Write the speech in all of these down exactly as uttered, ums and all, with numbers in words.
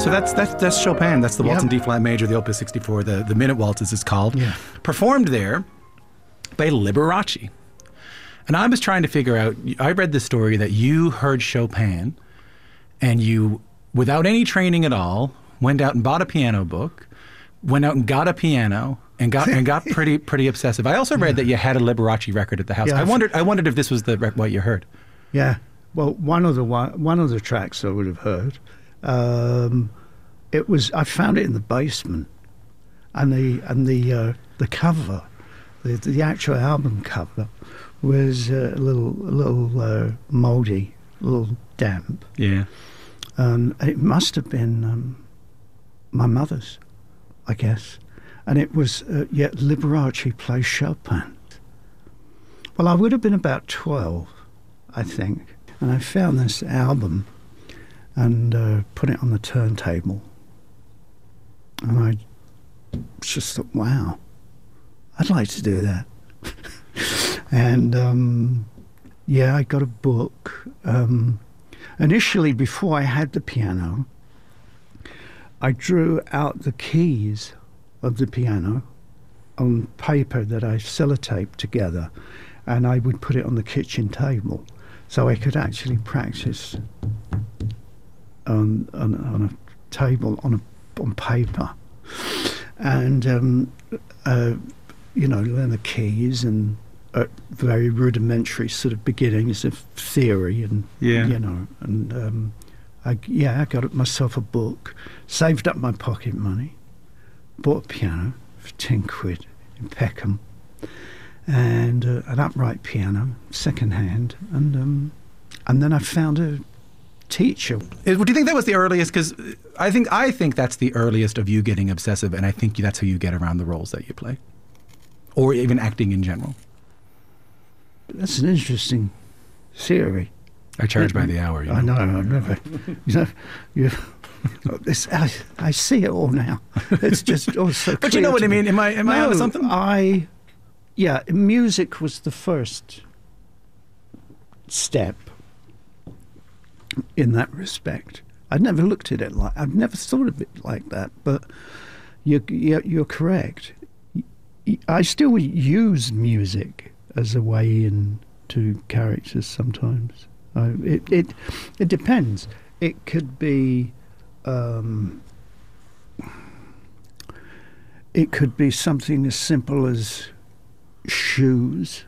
So that's that's that's Chopin. That's the Waltz Yep. in D flat major, the Opus sixty-four, the the Minute Waltz as it's called. Yeah. Performed there by Liberace. And I was trying to figure out. I read the story that you heard Chopin, and you, without any training at all, went out and bought a piano book, went out and got a piano, and got and got pretty pretty obsessive. I also read yeah. that you had a Liberace record at the house. Yeah, I wondered I wondered if this was the rec- what you heard. Yeah. Well, one of the one, one of the tracks I would have heard. Um, it was I found it in the basement, and the and the uh, the cover, the the actual album cover, was uh, a little a little uh, mouldy, a little damp. Yeah. And it must have been um, my mother's, I guess. And it was, uh, yeah, Liberace plays Chopin. Well, I would have been about twelve, I think. And I found this album and uh, put it on the turntable. And I just thought, wow, I'd like to do that. and, um, yeah, I got a book. Um, initially, before I had the piano, I drew out the keys of the piano on paper that I sellotaped together, and I would put it on the kitchen table so I could actually practice on on, on a table on a on paper, and um, uh, you know, learn the keys and uh, very rudimentary sort of beginnings of theory, and yeah. you know, and um, I yeah I got myself a book, saved up my pocket money, bought a piano for ten quid in Peckham, and uh, an upright piano, second hand, and um, and then I found a teacher. Do you think that was the earliest? Because I think I think that's the earliest of you getting obsessive, and I think that's how you get around the roles that you play, or even acting in general. That's an interesting theory. I charge by the hour. You know? I know. I've never. You know, you. This, I, I see it all now. It's just all so But you know what I mean? Am I am I no, onto something? I, yeah, music was the first step in that respect. I'd never looked at it like, I've never thought of it like that, but you're, you're, you're correct. I still use music as a way into characters sometimes. Uh, it, it, it depends. It could be... Um, it could be something as simple as shoes,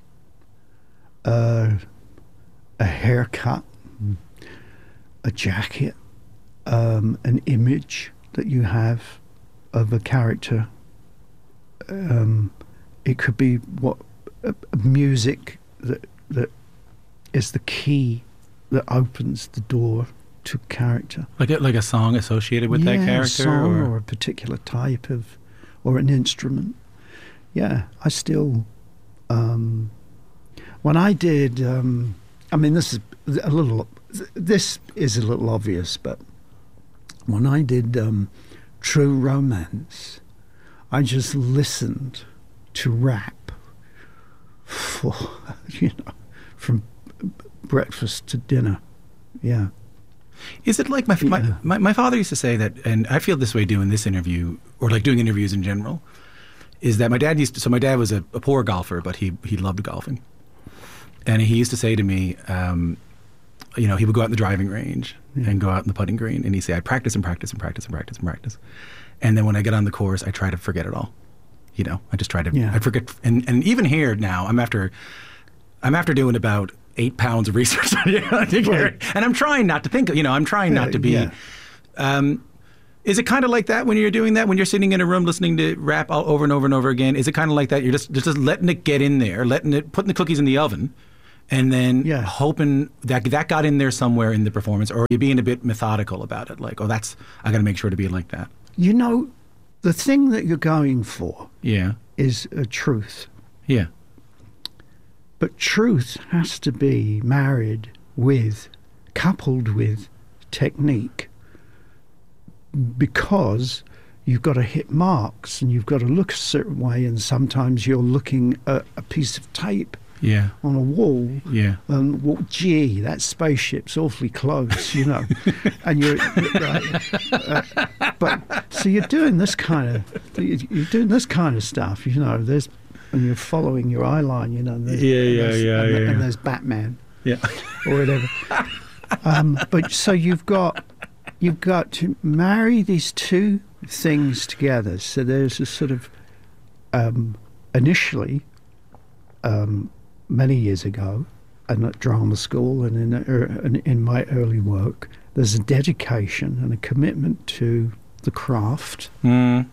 uh, a haircut, mm. a jacket, um, an image that you have of a character. Um, it could be what uh, music that that is the key that opens the door to character, like a, like a song associated with yeah, that character, a song or? or a particular type of, or an instrument. Yeah, I still. Um, when I did, um, I mean, this is a little. This is a little obvious, but when I did um, True Romance, I just listened to rap for you know from breakfast to dinner. Yeah. Is it like my, yeah. my my my father used to say that, and I feel this way doing this interview, or like doing interviews in general, is that my dad used to, so my dad was a, a poor golfer, but he he loved golfing. And he used to say to me, um, you know, he would go out in the driving range yeah. and go out in the putting green, and he'd say, I practice and practice and practice and practice and practice. And then when I get on the course, I try to forget it all. You know, I just try to, yeah. I forget. And, and even here now, I'm after, I'm after doing about eight pounds of research on you, right. and I'm trying not to think, you know, I'm trying not to be, yeah. um, is it kind of like that when you're doing that, when you're sitting in a room listening to rap all over and over and over again? Is it kind of like that? You're just, just letting it get in there, letting it, putting the cookies in the oven, and then yeah. hoping that that got in there somewhere in the performance, or you're being a bit methodical about it. Like, oh, that's, I got to make sure to be like that. You know, the thing that you're going for yeah. is a truth. Yeah. But truth has to be married with, coupled with technique, because you've got to hit marks and you've got to look a certain way, and sometimes you're looking at a piece of tape yeah. on a wall. Yeah. And well, gee, that spaceship's awfully close, you know. And you're, you're right, uh, but so you're doing this kind of you're doing this kind of stuff, you know. There's and you're following your eye line, you know. Yeah, yeah, and yeah, and, yeah. and there's Batman, Yeah. or whatever. um, but so you've got you've got to marry these two things together. So there's a sort of um, initially. Um, many years ago, and at drama school and in, uh, in my early work, there's a dedication and a commitment to the craft, Mm.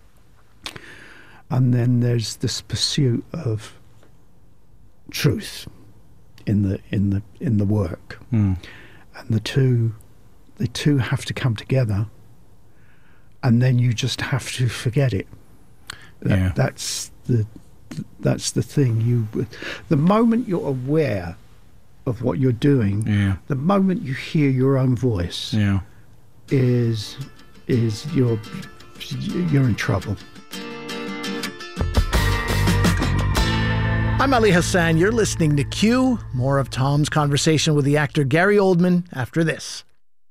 and then there's this pursuit of truth in the in the in the work, Mm. and the two the two have to come together, and then you just have to forget it. That, Yeah. That's the That's the thing. You, the moment you're aware of what you're doing, Yeah. the moment you hear your own voice, Yeah. is is you're you're in trouble. I'm Ali Hassan. You're listening to Q. More of Tom's conversation with the actor Gary Oldman after this.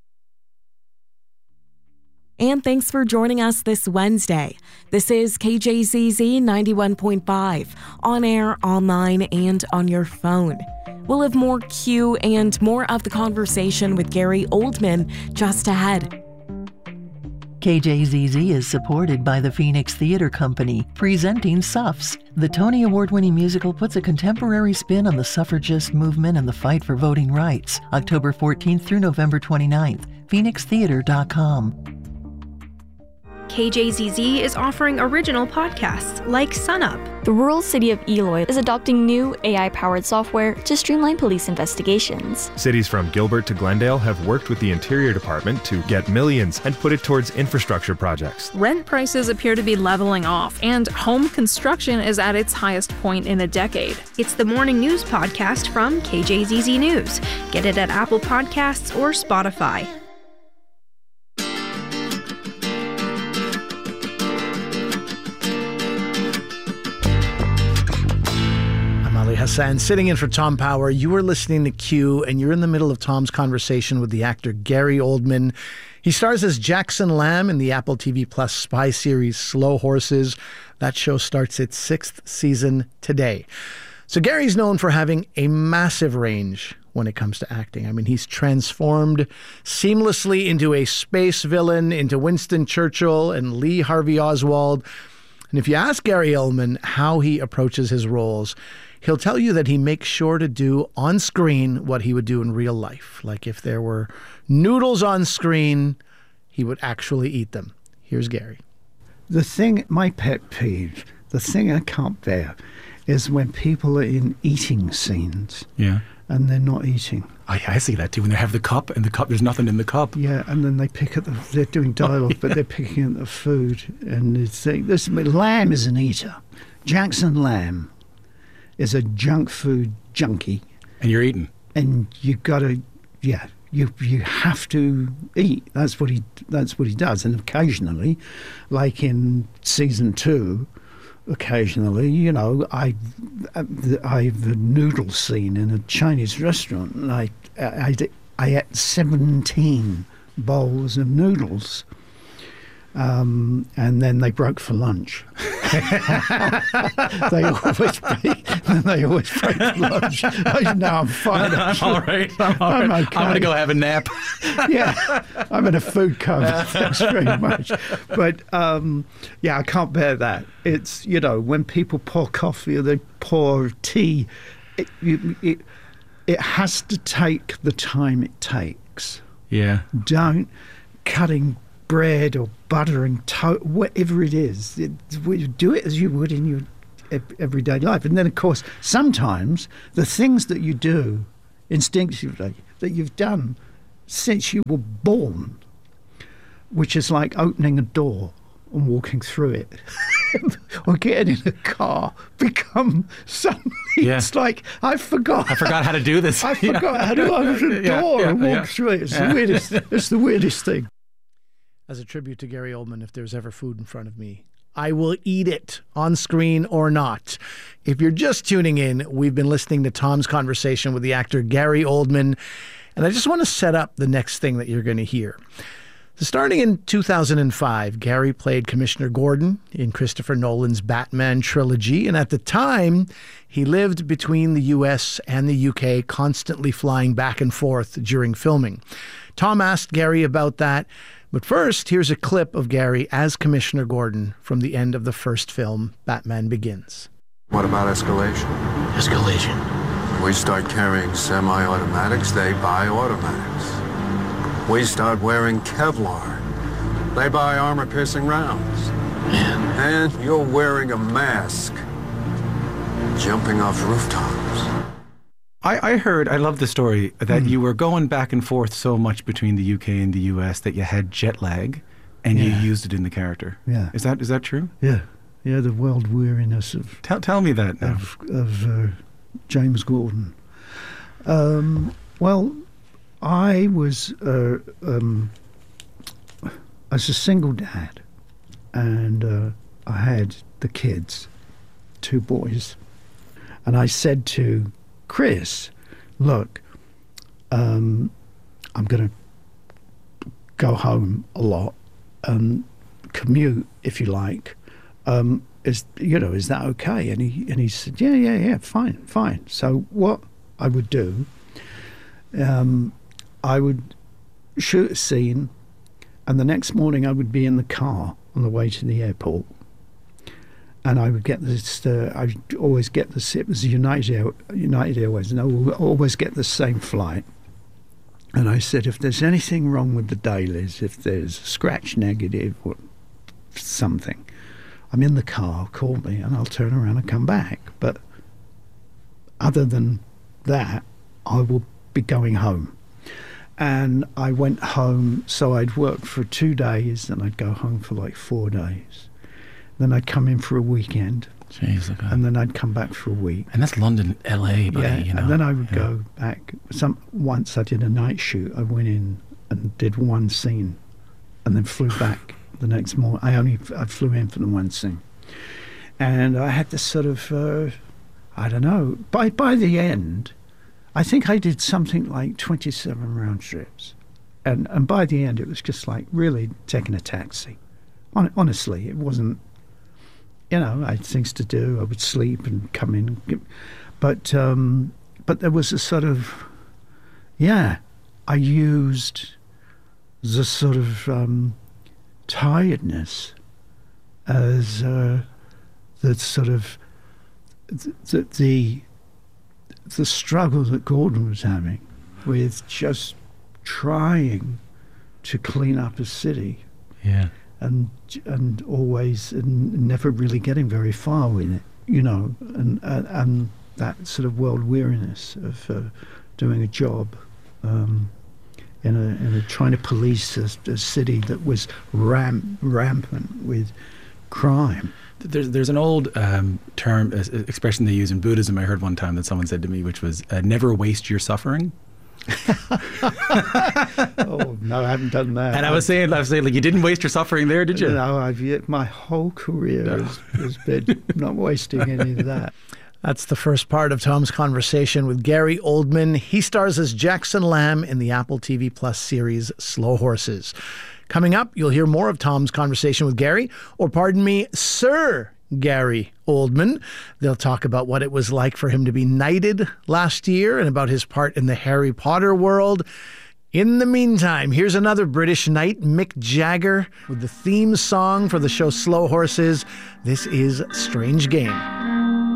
And thanks for joining us this Wednesday. This is K J Z Z ninety-one point five, on air, online, and on your phone. We'll have more Q and more of the conversation with Gary Oldman just ahead. K J Z Z is supported by the Phoenix Theatre Company, presenting Suffs. The Tony Award-winning musical puts a contemporary spin on the suffragist movement and the fight for voting rights. October fourteenth through November twenty-ninth. phoenix theater dot com. K J Z Z is offering original podcasts like Sunup. The rural city of Eloy is adopting new A I-powered software to streamline police investigations. Cities from Gilbert to Glendale have worked with the Interior Department to get millions and put it towards infrastructure projects. Rent prices appear to be leveling off, and home construction is at its highest point in a decade. It's the morning news podcast from K J Z Z News. Get it at Apple Podcasts or Spotify. Ali Hassan, sitting in for Tom Power. You are listening to Q, and you're in the middle of Tom's conversation with the actor Gary Oldman. He stars as Jackson Lamb in the Apple T V Plus spy series Slow Horses. That show starts its sixth season today. So Gary's known for having a massive range when it comes to acting. I mean, he's transformed seamlessly into a space villain, into Winston Churchill and Lee Harvey Oswald. And if you ask Gary Oldman how he approaches his roles, he'll tell you that he makes sure to do on screen what he would do in real life. Like if there were noodles on screen, he would actually eat them. Here's Gary. The thing, my pet peeve, the thing I can't bear, is when people are in eating scenes Yeah. and they're not eating. I, I see that too. When they have the cup and the cup, there's nothing in the cup. Yeah, and then they pick at the, they're doing dialogue, Oh, yeah. but they're picking at the food. And they think, this, Lamb is an eater. Jackson Lamb is a junk food junkie. And you're eating. And you've got to, yeah, you you have to eat. That's what he that's what he does. And occasionally, like in season two, occasionally, you know, I I have a noodle scene in a Chinese restaurant, and I I, I ate seventeen bowls of noodles. Um, and then they broke for lunch. they always break. They always break for lunch. I, no, I'm fine. I'm all right. I'm, all I'm right. okay. I'm going to go have a nap. Yeah, I'm in a food coma. Thanks very much. But um, yeah, I can't bear that. It's, you know, when people pour coffee or they pour tea, it, it, it, it has to take the time it takes. Yeah. Don't cutting bread or buttering toast, whatever it is. It, do it as you would in your everyday life. And then, of course, sometimes the things that you do instinctively that you've done since you were born, which is like opening a door and walking through it, or getting in a car, become suddenly, Yeah. it's like, I forgot. I forgot how to do this. I forgot Yeah. how to open a Yeah, door yeah, and walk yeah. through it. It's, Yeah. the weirdest, it's the weirdest thing. As a tribute to Gary Oldman, if there's ever food in front of me, I will eat it, on screen or not. If you're just tuning in, we've been listening to Tom's conversation with the actor Gary Oldman, and I just want to set up the next thing that you're going to hear. So starting in two thousand five, Gary played Commissioner Gordon in Christopher Nolan's Batman trilogy, and at the time, he lived between the U S and the U K, constantly flying back and forth during filming. Tom asked Gary about that, but first, here's a clip of Gary as Commissioner Gordon from the end of the first film, Batman Begins. What about escalation? Escalation. We start carrying semi-automatics, they buy automatics. We start wearing Kevlar, they buy armor-piercing rounds. Man. And you're wearing a mask, jumping off rooftops. I, I heard, I love the story, that Mm. you were going back and forth so much between the U K and the U S that you had jet lag and Yeah. you used it in the character. Yeah. Is that is that true? Yeah, yeah, the world weariness of Tell, tell me that now. of, of uh, James Gordon. Um, well, I was uh, um, I was a single dad, and uh, I had the kids, two boys, and I said to Chris, "Look, um, I'm going to go home a lot and commute, if you like. Um, is you know, is that okay?" And he and he said, "Yeah, yeah, yeah, fine, fine." So what I would do, um, I would shoot a scene, and the next morning I would be in the car on the way to the airport, and I would get this. Uh, I would always get this. It was United Air, United Airways, and I would always get the same flight. And I said, if there's anything wrong with the dailies, if there's a scratch negative or something, I'm in the car, call me, and I'll turn around and come back. But other than that, I will be going home. And I went home, so I'd work for two days, and I'd go home for like four days. Then I'd come in for a weekend. Jeez, look at and then I'd come back for a week. And that's London, L A, buddy, yeah, you know. and then I would yeah. go back. Some once I did a night shoot. I went in and did one scene, and then flew back the next morning. I only I flew in for the one scene, and I had this sort of uh, I don't know. By by the end, I think I did something like twenty-seven round trips, and and by the end it was just like really taking a taxi. Hon- honestly, it wasn't. You know, I had things to do. I would sleep and come in, but um, but there was a sort of, yeah, I used the sort of um, tiredness as uh, the sort of the, the the struggle that Gordon was having with just trying to clean up a city. Yeah. And and always and never really getting very far with it, you know, and and, and that sort of world weariness of uh, doing a job um, in a in a trying to police a, a city that was ram, rampant with crime. There's there's an old um, term uh, expression they use in Buddhism. I heard one time that someone said to me, which was uh, "never waste your suffering." Oh no, I haven't done that. And I was saying, I was saying, like, you didn't waste your suffering there, did you? No, I've yet my whole career No. has, has been not wasting any of that. That's the first part of Tom's conversation with Gary Oldman. He stars as Jackson Lamb in the Apple T V Plus series Slow Horses. Coming up, you'll hear more of Tom's conversation with Gary, or pardon me, Sir Gary Oldman. They'll talk about what it was like for him to be knighted last year and about his part in the Harry Potter world. In the meantime, here's another British knight, Mick Jagger, with the theme song for the show Slow Horses. This is Strange Game.